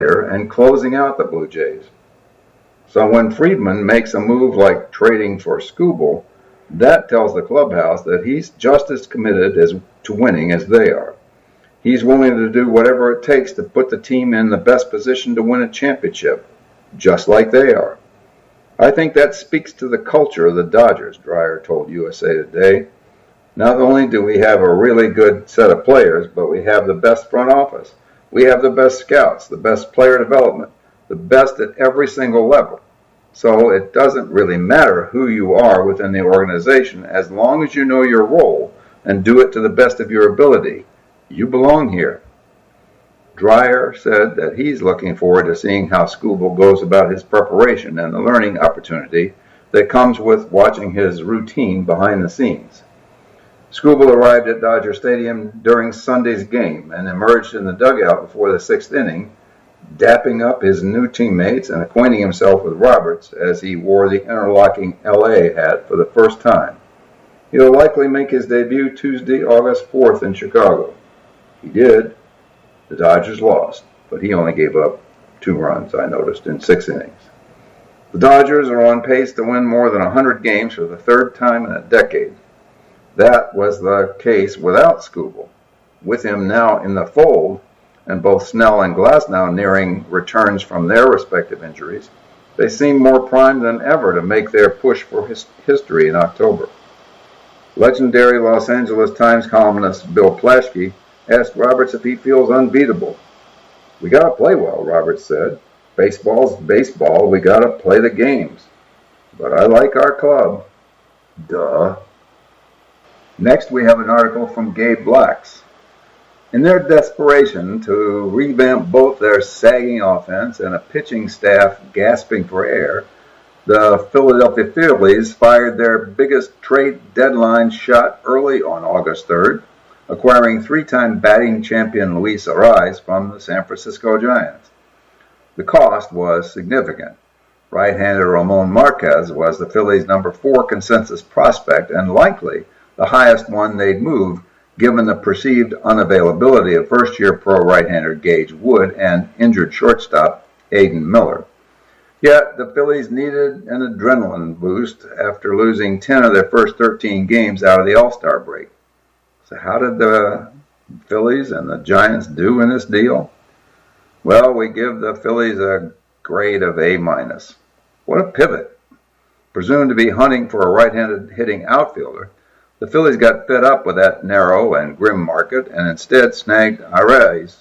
and closing out the Blue Jays. So when Friedman makes a move like trading for Skubal, that tells the clubhouse that he's just as committed to winning as they are. He's willing to do whatever it takes to put the team in the best position to win a championship, just like they are. I think that speaks to the culture of the Dodgers, Dreyer told USA Today. Not only do we have a really good set of players, but we have the best front office. We have the best scouts, the best player development, the best at every single level. So it doesn't really matter who you are within the organization as long as you know your role and do it to the best of your ability. You belong here. Dreyer said that he's looking forward to seeing how Skubal goes about his preparation and the learning opportunity that comes with watching his routine behind the scenes. Skubal arrived at Dodger Stadium during Sunday's game and emerged in the dugout before the sixth inning, dapping up his new teammates and acquainting himself with Roberts as he wore the interlocking LA hat for the first time. He'll likely make his debut Tuesday, August 4th in Chicago. He did. The Dodgers lost, but he only gave up 2 runs, I noticed, in 6 innings. The Dodgers are on pace to win more than 100 games for the 3rd time in a decade. That was the case without Skubal. With him now in the fold, and both Snell and Glasnow nearing returns from their respective injuries, they seem more primed than ever to make their push for history in October. Legendary Los Angeles Times columnist Bill Plaschke asked Roberts if he feels unbeatable. "We got to play well," Roberts said. "Baseball's baseball. We got to play the games. But I like our club." Duh. Next, we have an article from Gabe Blacks. In their desperation to revamp both their sagging offense and a pitching staff gasping for air, the Philadelphia Phillies fired their biggest trade deadline shot early on August 3rd, acquiring 3-time batting champion Luis Arraez from the San Francisco Giants. The cost was significant. Right-hander Ramon Marquez was the Phillies' number 4 consensus prospect and likely the highest one they'd move, given the perceived unavailability of first-year pro right-hander Gage Wood and injured shortstop Aidan Miller. Yet the Phillies needed an adrenaline boost after losing 10 of their first 13 games out of the All-Star break. So how did the Phillies and the Giants do in this deal? Well, we give the Phillies a grade of A-. What a pivot. Presumed to be hunting for a right-handed hitting outfielder, the Phillies got fed up with that narrow and grim market and instead snagged Arraez,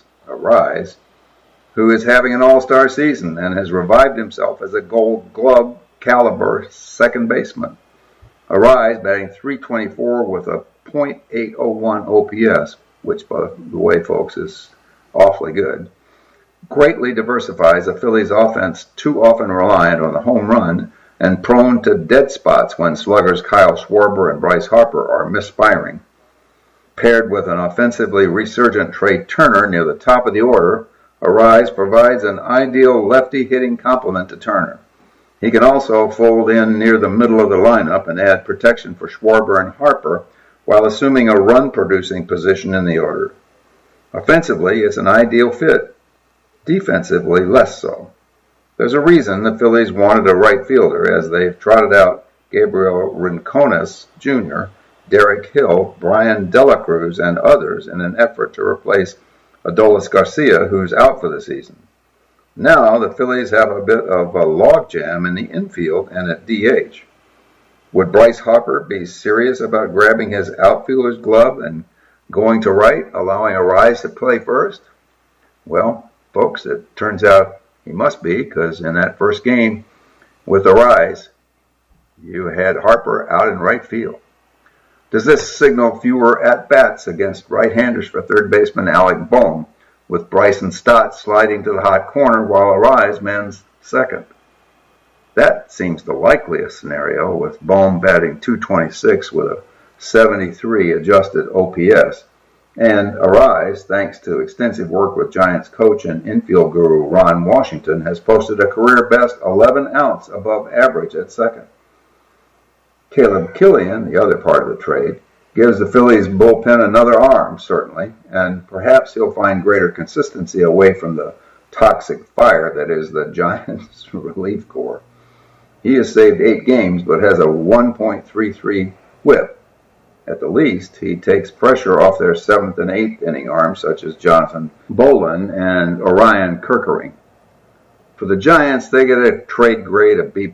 who is having an all-star season and has revived himself as a Gold Glove caliber second baseman. Arraez batting .324 with a .801 OPS, which, by the way, folks, is awfully good, greatly diversifies the Phillies' offense too often reliant on the home run and prone to dead spots when sluggers Kyle Schwarber and Bryce Harper are misfiring. Paired with an offensively resurgent Trey Turner near the top of the order, Arraez provides an ideal lefty hitting complement to Turner. He can also fold in near the middle of the lineup and add protection for Schwarber and Harper while assuming a run-producing position in the order. Offensively, it's an ideal fit. Defensively, less so. There's a reason the Phillies wanted a right fielder, as they've trotted out Gabriel Rincones Jr., Derek Hill, Brian Dela Cruz, and others in an effort to replace Adolis Garcia, who's out for the season. Now the Phillies have a bit of a logjam in the infield and at DH. Would Bryce Harper be serious about grabbing his outfielder's glove and going to right, allowing Arraez to play first? Well, folks, it turns out he must be, because in that first game with Arraez, you had Harper out in right field. Does this signal fewer at-bats against right-handers for third baseman Alec Bohm, with Bryson Stott sliding to the hot corner while Arraez mans second? That seems the likeliest scenario, with Bohm batting .226 with a 73 adjusted OPS, and Arraez, thanks to extensive work with Giants coach and infield guru Ron Washington, has posted a career-best 11 outs above average at second. Caleb Killian, the other part of the trade, gives the Phillies bullpen another arm, certainly, and perhaps he'll find greater consistency away from the toxic fire that is the Giants' relief corps. He has saved 8 games but has a 1.33 whip. At the least, he takes pressure off their 7th and 8th inning arms such as Jonathan Bolin and Orion Kerkering. For the Giants, they get a trade grade of B+.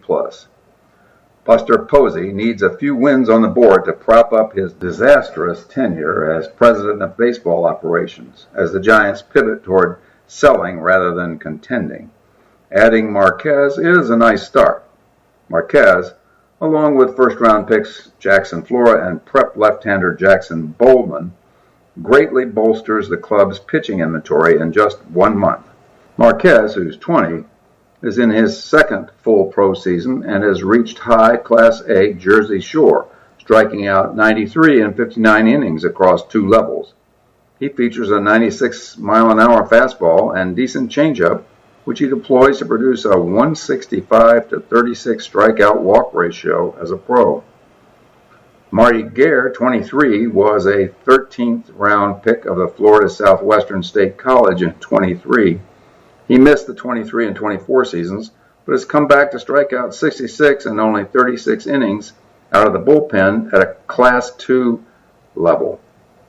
Buster Posey needs a few wins on the board to prop up his disastrous tenure as president of baseball operations, as the Giants pivot toward selling rather than contending. Adding Marquez is a nice start. Marquez, along with first-round picks Jackson Flora and prep left-hander Jackson Bowman, greatly bolsters the club's pitching inventory in just 1 month. Marquez, who's 20, is in his 2nd full pro season and has reached high Class A Jersey Shore, striking out 93 in 59 innings across 2 levels. He features a 96-mile-an-hour fastball and decent changeup, which he deploys to produce a 165 to 36 strikeout walk ratio as a pro. Marty Gare, 23, was a 13th round pick of the Florida Southwestern State College in 23. He missed the 23 and 24 seasons, but has come back to strike out 66 in only 36 innings out of the bullpen at a Class II level.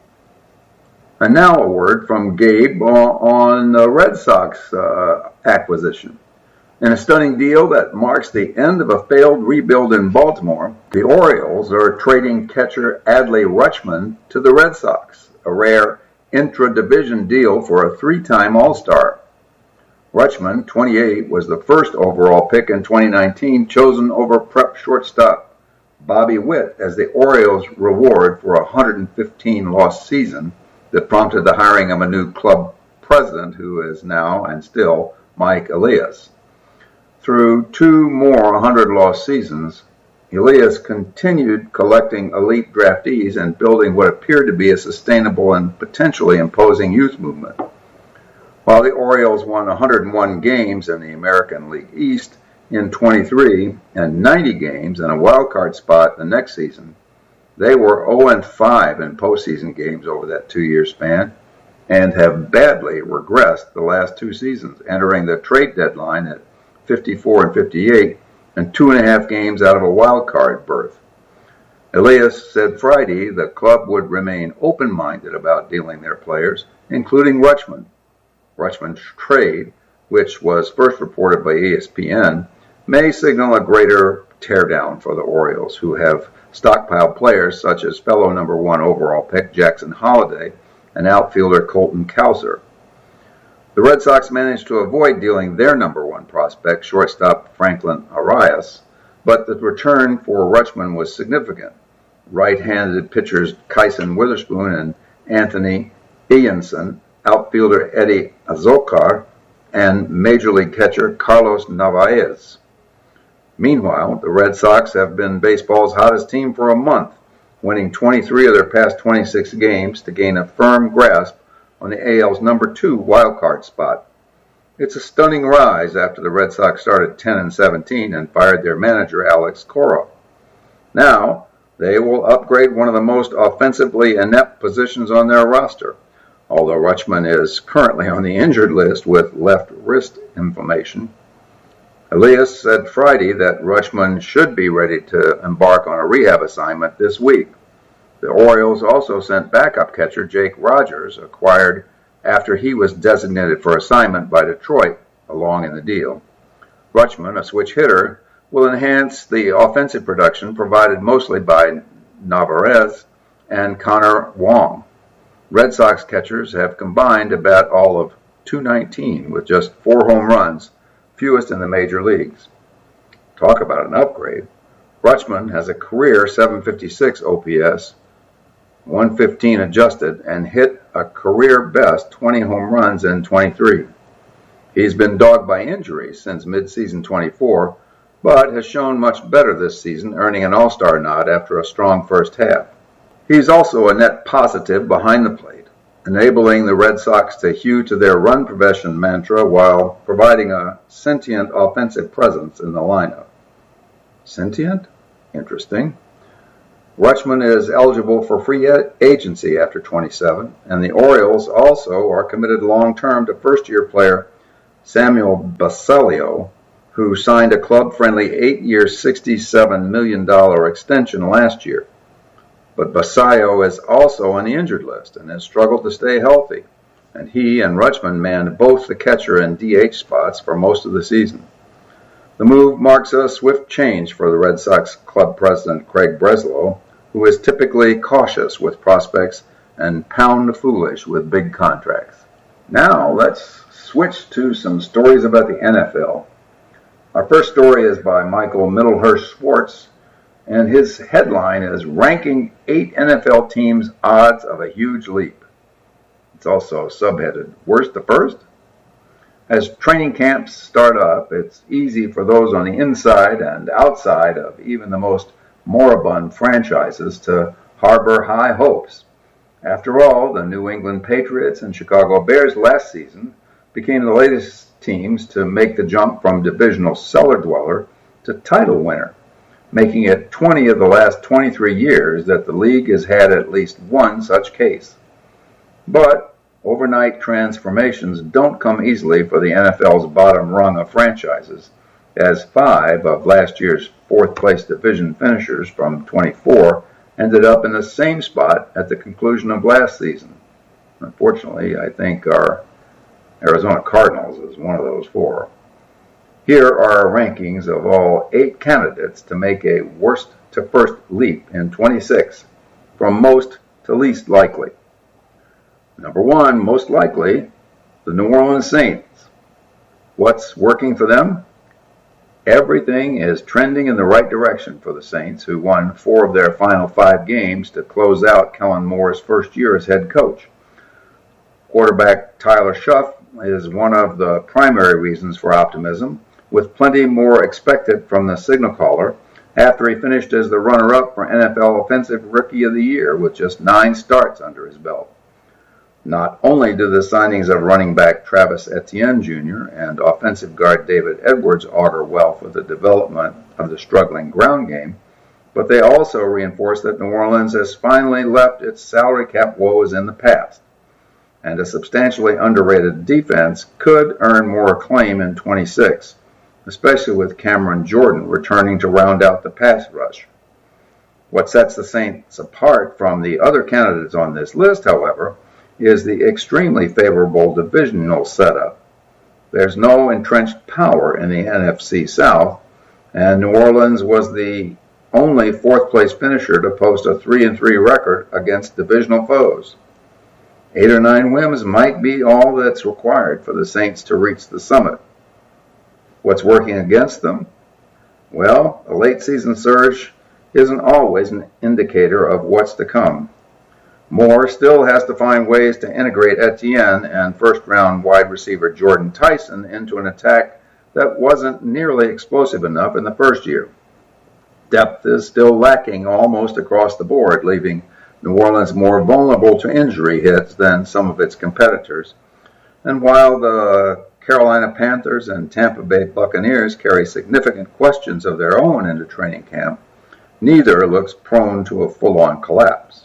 And now a word from Gabe on the Red Sox acquisition. In a stunning deal that marks the end of a failed rebuild in Baltimore, the Orioles are trading catcher Adley Rutschman to the Red Sox, a rare intra-division deal for a 3-time All-Star. Rutschman, 28, was the first overall pick in 2019, chosen over prep shortstop Bobby Witt as the Orioles' reward for a 115-loss season that prompted the hiring of a new club president, who is now and still Mike Elias. Through 2 more 100-loss seasons, Elias continued collecting elite draftees and building what appeared to be a sustainable and potentially imposing youth movement. While the Orioles won 101 games in the American League East in 23 and 90 games and a wild card spot the next season, they were 0-5 in postseason games over that 2-year span and have badly regressed the last 2 seasons, entering the trade deadline at 54 and 58 and 2.5 games out of a wild card berth. Elias said Friday the club would remain open-minded about dealing their players, including Rutschman. Rutschman's trade, which was first reported by ESPN, may signal a greater teardown for the Orioles, who have stockpiled players such as fellow number 1 overall pick Jackson Holliday and outfielder Colton Cowser. The Red Sox managed to avoid dealing their number 1 prospect, shortstop Franklin Arias, but the return for Rutschman was significant. Right-handed pitchers Kyson Witherspoon and Anthony Ianson, outfielder Eddie Azócar, and Major League catcher Carlos Narvaez. Meanwhile, the Red Sox have been baseball's hottest team for a month, winning 23 of their past 26 games to gain a firm grasp on the AL's number 2 wildcard spot. It's a stunning rise after the Red Sox started 10-17 and fired their manager Alex Cora. Now, they will upgrade one of the most offensively inept positions on their roster, although Rutschman is currently on the injured list with left wrist inflammation. Elias said Friday that Rutschman should be ready to embark on a rehab assignment this week. The Orioles also sent backup catcher Jake Rogers, acquired after he was designated for assignment by Detroit, along in the deal. Rutschman, a switch hitter, will enhance the offensive production provided mostly by Narvaez and Connor Wong. Red Sox catchers have combined to bat all of .219 with just 4 home runs, fewest in the major leagues. Talk about an upgrade. Rutschman has a career .756 OPS, 115 adjusted, and hit a career-best 20 home runs in 23. He's been dogged by injuries since mid-season 24, but has shown much better this season, earning an All-Star nod after a strong first half. He's also a net positive behind the plate, enabling the Red Sox to hew to their run prevention mantra while providing a sentient offensive presence in the lineup. Sentient? Interesting. Rutschman is eligible for free agency after 27, and the Orioles also are committed long-term to first-year player Samuel Basilio, who signed a club-friendly 8-year, $67 million extension last year. But Basilio is also on the injured list and has struggled to stay healthy, and he and Rutschman manned both the catcher and DH spots for most of the season. The move marks a swift change for the Red Sox club president Craig Breslow, who is typically cautious with prospects and pound the foolish with big contracts. Now let's switch to some stories about the NFL. Our first story is by Michael Mittelhurst Schwartz, and his headline is Ranking 8 NFL Teams' Odds of a Huge Leap. It's also subheaded, Worst to First? As training camps start up, it's easy for those on the inside and outside of even the most moribund franchises to harbor high hopes. After all, the New England Patriots and Chicago Bears last season became the latest teams to make the jump from divisional cellar dweller to title winner, making it 20 of the last 23 years that the league has had at least one such case. But overnight transformations don't come easily for the NFL's bottom rung of franchises, as 5 of last year's fourth-place division finishers from 24 ended up in the same spot at the conclusion of last season. Unfortunately, I think our Arizona Cardinals is one of those 4. Here are our rankings of all 8 candidates to make a worst to first leap in 26, from most to least likely. Number 1, most likely, the New Orleans Saints. What's working for them? Everything is trending in the right direction for the Saints, who won 4 of their final 5 games to close out Kellen Moore's first year as head coach. Quarterback Tyler Schuff is one of the primary reasons for optimism, with plenty more expected from the signal caller after he finished as the runner-up for NFL Offensive Rookie of the Year with just 9 starts under his belt. Not only do the signings of running back Travis Etienne Jr. and offensive guard David Edwards augur well for the development of the struggling ground game, but they also reinforce that New Orleans has finally left its salary cap woes in the past, and a substantially underrated defense could earn more acclaim in 26, especially with Cameron Jordan returning to round out the pass rush. What sets the Saints apart from the other candidates on this list, however, is the extremely favorable divisional setup. There's no entrenched power in the NFC South, and New Orleans was the only fourth-place finisher to post a 3-3 record against divisional foes. 8 or 9 wins might be all that's required for the Saints to reach the summit. What's working against them? Well, a late-season surge isn't always an indicator of what's to come. Moore still has to find ways to integrate Etienne and first-round wide receiver Jordan Tyson into an attack that wasn't nearly explosive enough in the first year. Depth is still lacking almost across the board, leaving New Orleans more vulnerable to injury hits than some of its competitors. And while the Carolina Panthers and Tampa Bay Buccaneers carry significant questions of their own into training camp, neither looks prone to a full-on collapse.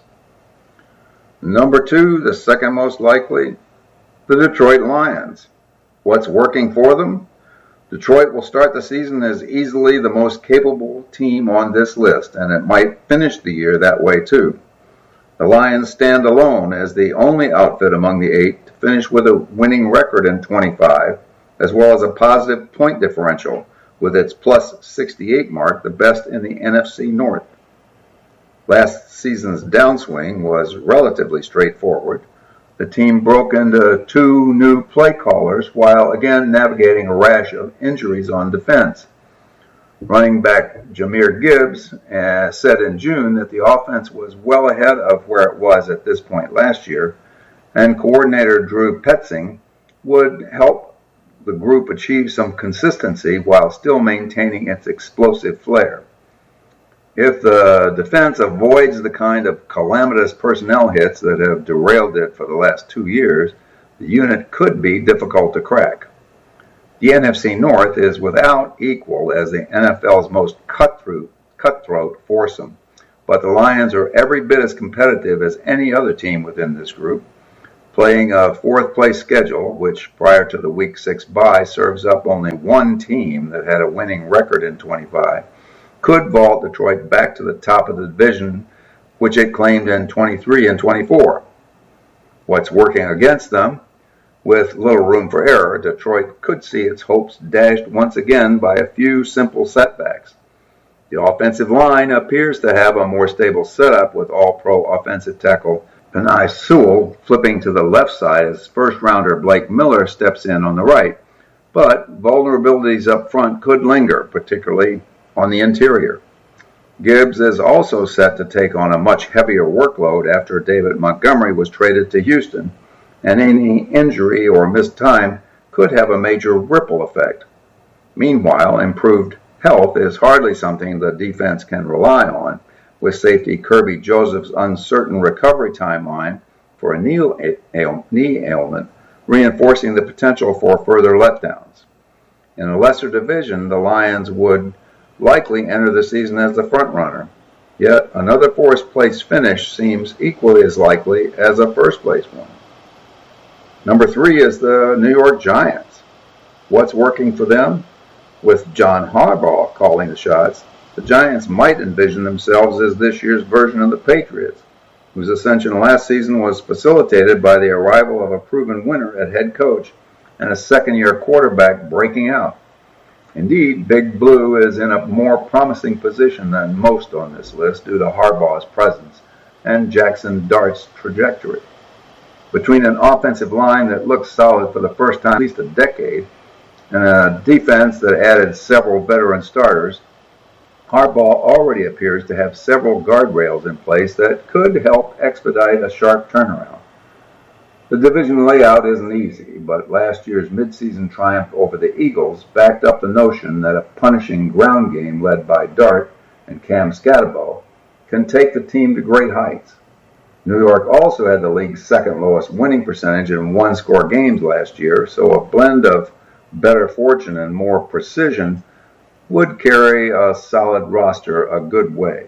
Number 2, the second most likely, the Detroit Lions. What's working for them? Detroit will start the season as easily the most capable team on this list, and it might finish the year that way too. The Lions stand alone as the only outfit among the 8 to finish with a winning record in 25, as well as a positive point differential, with its plus 68 mark the best in the NFC North. Last season's downswing was relatively straightforward. The team broke into 2 new play callers while again navigating a rash of injuries on defense. Running back Jahmyr Gibbs said in June that the offense was well ahead of where it was at this point last year, and coordinator Drew Petzing would help the group achieve some consistency while still maintaining its explosive flair. If the defense avoids the kind of calamitous personnel hits that have derailed it for the last 2 years, the unit could be difficult to crack. The NFC North is without equal as the NFL's most cutthroat foursome, but the Lions are every bit as competitive as any other team within this group. playing a fourth-place schedule, which prior to the Week 6 bye serves up only one team that had a winning record in 25, could vault Detroit back to the top of the division, which it claimed in 23 and 24. What's working against them? With little room for error, Detroit could see its hopes dashed once again by a few simple setbacks. The offensive line appears to have a more stable setup, with all-pro offensive tackle Penei Sewell flipping to the left side as first-rounder Blake Miller steps in on the right, but vulnerabilities up front could linger, particularly on the interior. Gibbs is also set to take on a much heavier workload after David Montgomery was traded to Houston, and any injury or missed time could have a major ripple effect. Meanwhile, improved health is hardly something the defense can rely on, with safety Kirby Joseph's uncertain recovery timeline for a knee ailment reinforcing the potential for further letdowns. In a lesser division, the Lions would likely enter the season as the front-runner, yet another fourth-place finish seems equally as likely as a first-place one. Number 3 is the New York Giants. What's working for them? With John Harbaugh calling the shots, the Giants might envision themselves as this year's version of the Patriots, whose ascension last season was facilitated by the arrival of a proven winner at head coach and a second-year quarterback breaking out. Indeed, Big Blue is in a more promising position than most on this list due to Harbaugh's presence and Jackson Dart's trajectory. Between an offensive line that looks solid for the first time in at least a decade and a defense that added several veteran starters, Harbaugh already appears to have several guardrails in place that could help expedite a sharp turnaround. The division layout isn't easy, but last year's midseason triumph over the Eagles backed up the notion that a punishing ground game led by Dart and Cam Scatterbo can take the team to great heights. New York also had the league's second lowest winning percentage in one-score games last year, so a blend of better fortune and more precision would carry a solid roster a good way.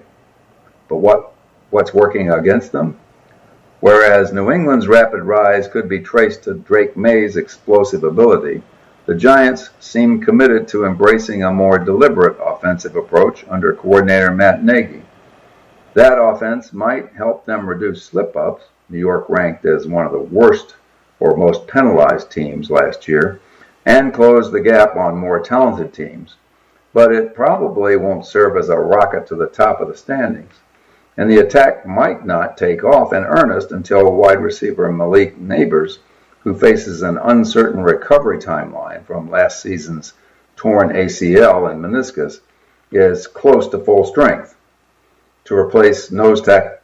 But what's working against them? Whereas New England's rapid rise could be traced to Drake May's explosive ability, the Giants seem committed to embracing a more deliberate offensive approach under coordinator Matt Nagy. That offense might help them reduce slip-ups. New York ranked as one of the worst or most penalized teams last year, and close the gap on more talented teams. But it probably won't serve as a rocket to the top of the standings. And the attack might not take off in earnest until wide receiver Malik Nabers, who faces an uncertain recovery timeline from last season's torn ACL and meniscus, is close to full strength. To replace nose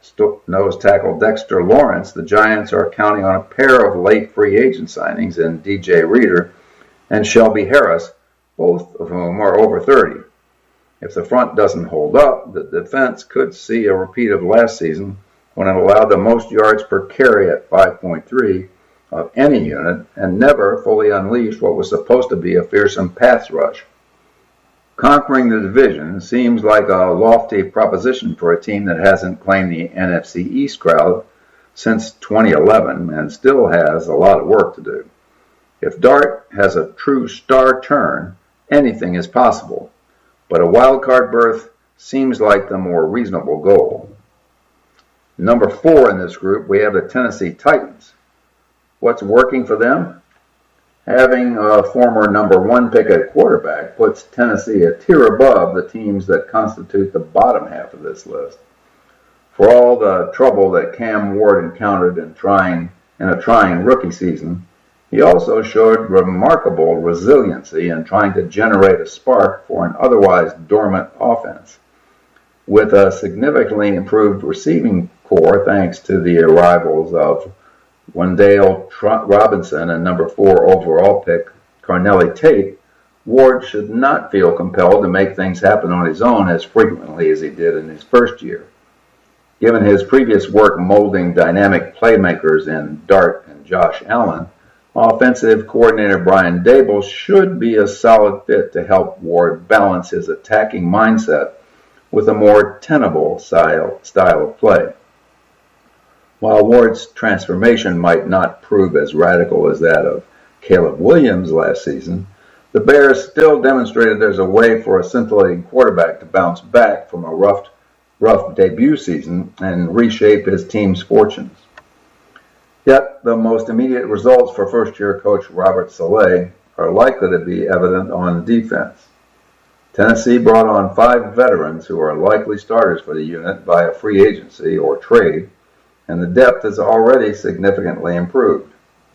tackle Dexter Lawrence, the Giants are counting on a pair of late free agent signings in DJ Reader and Shelby Harris, both of whom are over 30. If the front doesn't hold up, the defense could see a repeat of last season when it allowed the most yards per carry at 5.3 of any unit and never fully unleashed what was supposed to be a fearsome pass rush. Conquering the division seems like a lofty proposition for a team that hasn't claimed the NFC East crowd since 2011 and still has a lot of work to do. If Dart has a true star turn, anything is possible, but a wild card berth seems like the more reasonable goal. Number 4 in this group, we have the Tennessee Titans. What's working for them? Having a former number 1 pick at quarterback puts Tennessee a tier above the teams that constitute the bottom half of this list. For all the trouble that Cam Ward encountered in a trying rookie season, he also showed remarkable resiliency in trying to generate a spark for an otherwise dormant offense. With a significantly improved receiving core thanks to the arrivals of Wan'Dale Robinson and number 4 overall pick Carnelli Tate, Ward should not feel compelled to make things happen on his own as frequently as he did in his first year. Given his previous work molding dynamic playmakers in Dart and Josh Allen, offensive coordinator Brian Daboll should be a solid fit to help Ward balance his attacking mindset with a more tenable style of play. While Ward's transformation might not prove as radical as that of Caleb Williams last season, the Bears still demonstrated there's a way for a scintillating quarterback to bounce back from a rough debut season and reshape his team's fortunes. Yet, the most immediate results for first-year coach Robert Saleh are likely to be evident on defense. Tennessee brought on 5 veterans who are likely starters for the unit via free agency or trade, and the depth is already significantly improved.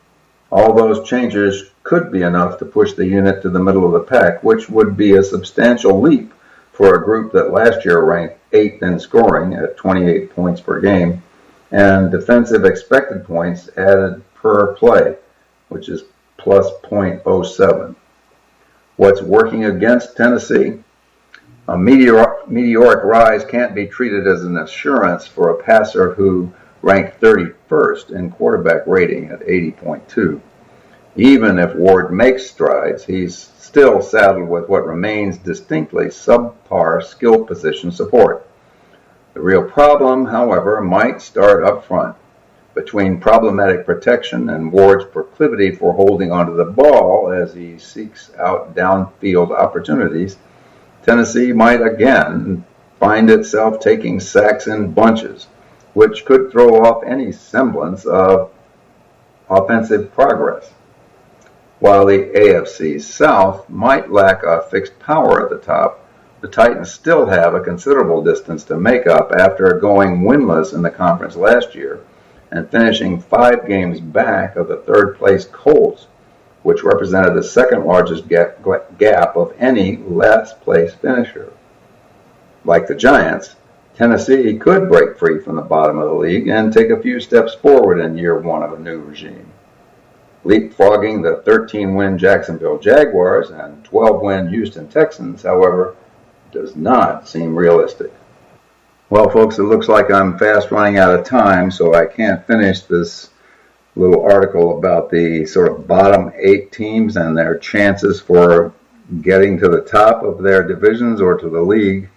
All those changes could be enough to push the unit to the middle of the pack, which would be a substantial leap for a group that last year ranked 8th in scoring at 28 points per game, and defensive expected points added per play, which is plus .07. What's working against Tennessee? A meteoric rise can't be treated as an assurance for a passer who ranked 31st in quarterback rating at 80.2. Even if Ward makes strides, he's still saddled with what remains distinctly subpar skill position support. The real problem, however, might start up front. Between problematic protection and Ward's proclivity for holding onto the ball as he seeks out downfield opportunities, Tennessee might again find itself taking sacks in bunches, which could throw off any semblance of offensive progress. While the AFC South might lack a fixed power at the top, the Titans still have a considerable distance to make up after going winless in the conference last year and finishing 5 games back of the third-place Colts, which represented the second largest gap of any last-place finisher. Like the Giants, Tennessee could break free from the bottom of the league and take a few steps forward in year 1 of a new regime. Leapfrogging the 13-win Jacksonville Jaguars and 12-win Houston Texans, however, does not seem realistic. Well, folks, it looks like I'm fast running out of time, so I can't finish this little article about the sort of bottom 8 teams and their chances for getting to the top of their divisions or to the league.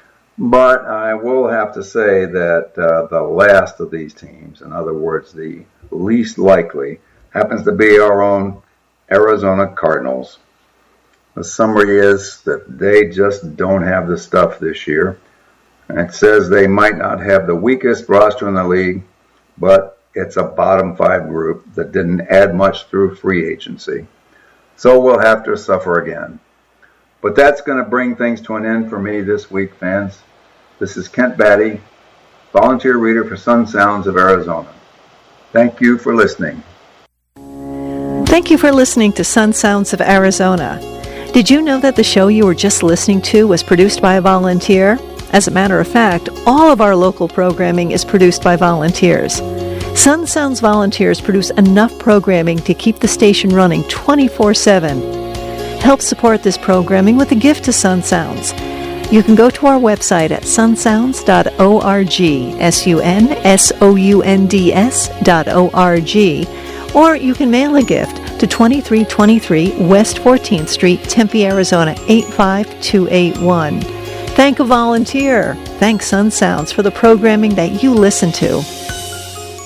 But I will have to say that the last of these teams, in other words, the least likely, happens to be our own Arizona Cardinals. The summary is that they just don't have the stuff this year. And it says they might not have the weakest roster in the league, but it's a bottom 5 group that didn't add much through free agency. So we'll have to suffer again. But that's going to bring things to an end for me this week, fans. This is Kent Batty, volunteer reader for Sun Sounds of Arizona. Thank you for listening. Thank you for listening to Sun Sounds of Arizona. Did you know that the show you were just listening to was produced by a volunteer? As a matter of fact, all of our local programming is produced by volunteers. Sun Sounds volunteers produce enough programming to keep the station running 24/7. Help support this programming with a gift to Sun Sounds. You can go to our website at sunsounds.org, sunsounds.org, or you can mail a gift to 2323 West 14th Street, Tempe, Arizona 85281. Thank a volunteer. Thank Sun Sounds for the programming that you listen to.